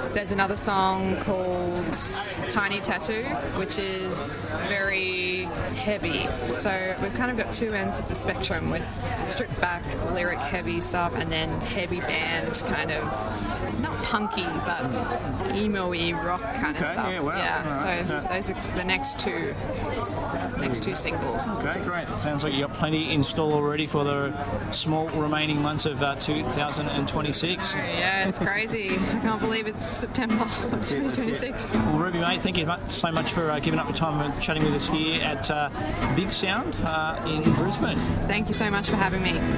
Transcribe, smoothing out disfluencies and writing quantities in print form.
There's another song called Tiny Tattoo, which is very heavy. So we've kind of got two ends of the spectrum with stripped back, lyric heavy stuff, and then heavy band kind of, not punky, but emo-y rock kind of stuff. Yeah, wow. Yeah, Right. so those are the next two singles. Okay, great. Sounds like you got plenty in store already for the small remaining months of 2026. Yeah, it's crazy. I can't believe it's September of 2026. Well, Ruby, mate, thank you so much for giving up the time and chatting with us here at Big Sound in Brisbane. Thank you so much for having me.